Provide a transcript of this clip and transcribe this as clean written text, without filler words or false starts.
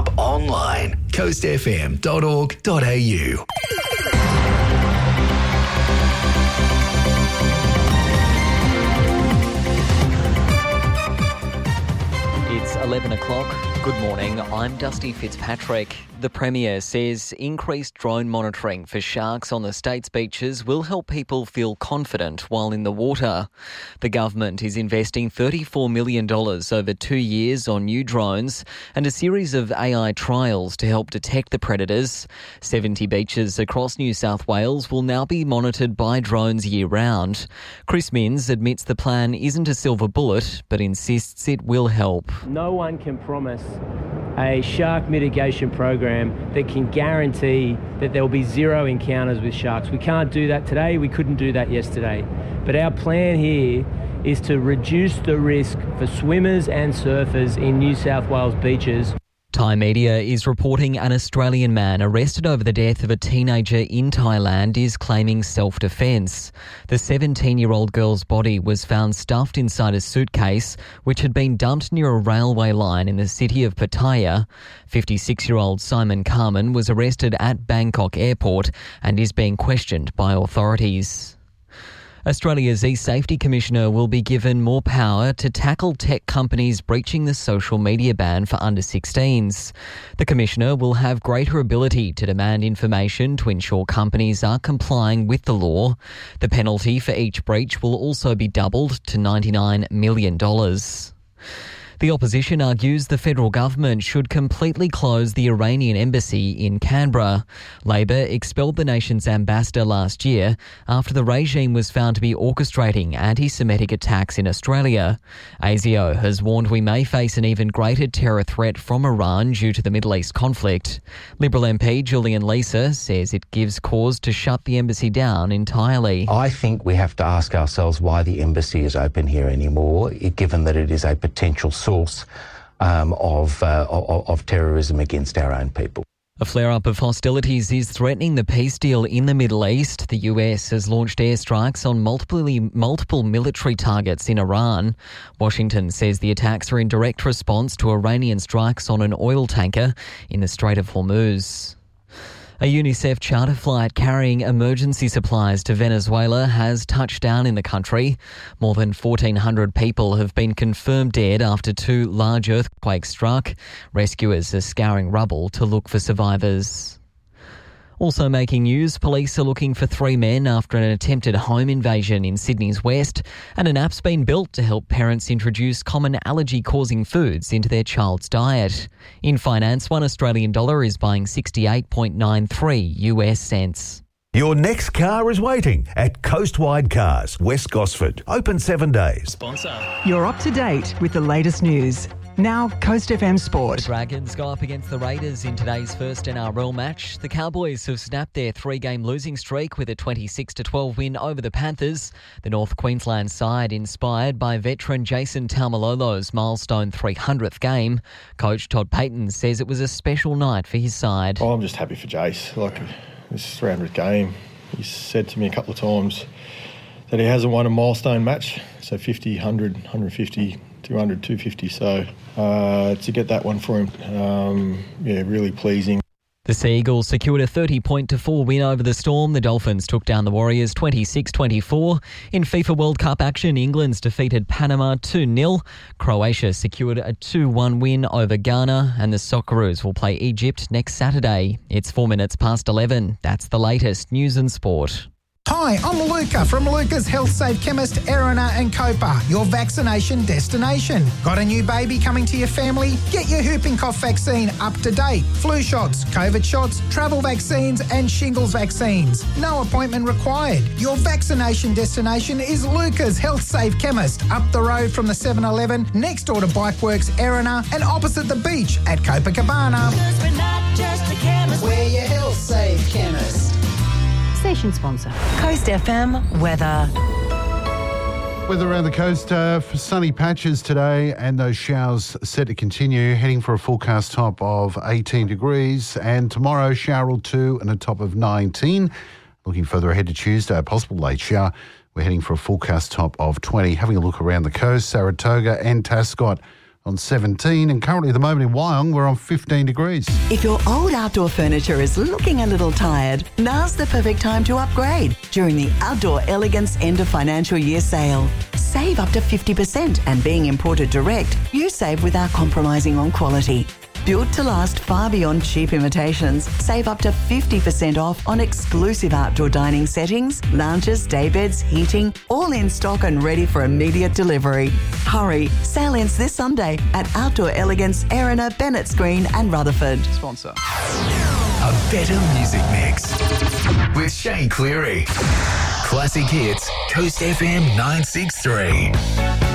up online. coastfm.org.au. It's 11 o'clock. Good morning, I'm Dusty Fitzpatrick. The Premier says increased drone monitoring for sharks on the state's beaches will help people feel confident while in the water. The government is investing $34 million over 2 years on new drones and a series of AI trials to help detect the predators. 70 beaches across New South Wales will now be monitored by drones year-round. Chris Minns admits the plan isn't a silver bullet, but insists it will help. No one can promise a shark mitigation program that can guarantee that there will be zero encounters with sharks. We can't do that today. We couldn't do that yesterday. But our plan here is to reduce the risk for swimmers and surfers in New South Wales beaches. Thai media is reporting an Australian man arrested over the death of a teenager in Thailand is claiming self-defence. The 17-year-old girl's body was found stuffed inside a suitcase which had been dumped near a railway line in the city of Pattaya. 56-year-old Simon Carmen was arrested at Bangkok Airport and is being questioned by authorities. Australia's eSafety Commissioner will be given more power to tackle tech companies breaching the social media ban for under 16s. The Commissioner will have greater ability to demand information to ensure companies are complying with the law. The penalty for each breach will also be doubled to $99 million. The opposition argues the federal government should completely close the Iranian embassy in Canberra. Labor expelled the nation's ambassador last year after the regime was found to be orchestrating anti-Semitic attacks in Australia. ASIO has warned we may face an even greater terror threat from Iran due to the Middle East conflict. Liberal MP Julian Leeser says it gives cause to shut the embassy down entirely. I think we have to ask ourselves why the embassy is open here anymore, given that it is a potential source of terrorism against our own people. A flare-up of hostilities is threatening the peace deal in the Middle East. The US has launched airstrikes on multiple military targets in Iran. Washington says the attacks are in direct response to Iranian strikes on an oil tanker in the Strait of Hormuz. A UNICEF charter flight carrying emergency supplies to Venezuela has touched down in the country. More than 1,400 people have been confirmed dead after 2 large earthquakes struck. Rescuers are scouring rubble to look for survivors. Also making news, police are looking for 3 men after an attempted home invasion in Sydney's west, and an app's been built to help parents introduce common allergy-causing foods into their child's diet. In finance, $1 Australian dollar is buying 68.93 US cents. Your next car is waiting at Coastwide Cars, West Gosford. Open 7 days. Sponsor. You're up to date with the latest news. Now, Coast FM Sport. The Dragons go up against the Raiders in today's first NRL match. The Cowboys have snapped their 3-game losing streak with a 26-12 win over the Panthers. The North Queensland side inspired by veteran Jason Taumalolo's milestone 300th game. Coach Todd Payton says it was a special night for his side. Oh, I'm just happy for Jace. This 300th game, he said to me a couple of times that he hasn't won a milestone match. So 50, 100, 150, 200, 250. So to get that one for him, really pleasing. The Sea Eagles secured a 30-4 win over the Storm. The Dolphins took down the Warriors 26-24. In FIFA World Cup action, England's defeated Panama 2-0. Croatia secured a 2-1 win over Ghana, and the Socceroos will play Egypt next Saturday. It's 4 minutes past 11. That's the latest news and sport. Hi, I'm Luca from Luca's Health Safe Chemist, Erina and Copa, your vaccination destination. Got a new baby coming to your family? Get your whooping cough vaccine up to date. Flu shots, COVID shots, travel vaccines and shingles vaccines. No appointment required. Your vaccination destination is Luca's Health Safe Chemist, up the road from the 7-Eleven, next door to Bikeworks, Erina, and opposite the beach at Copacabana. Because we're not just a chemist, we're your Health Safe Chemist. Station sponsor. Coast FM weather. Weather around the coast for sunny patches today, and those showers set to continue, heading for a forecast top of 18 degrees, and tomorrow shower or 2 and a top of 19. Looking further ahead to Tuesday, a possible late shower. We're heading for a forecast top of 20. Having a look around the coast, Saratoga and Tascott, on 17, and currently at the moment in Wyong, we're on 15 degrees. If your old outdoor furniture is looking a little tired, now's the perfect time to upgrade during the Outdoor Elegance End of Financial Year sale. Save up to 50%, and being imported direct, you save without compromising on quality. Built to last far beyond cheap imitations, save up to 50% off on exclusive outdoor dining settings, lounges, daybeds, heating, all in stock and ready for immediate delivery. Hurry, sale ends this Sunday at Outdoor Elegance, Erina, Bennett's Green and Rutherford. Sponsor. A better music mix with Shane Cleary. Classic hits, Coast FM 963.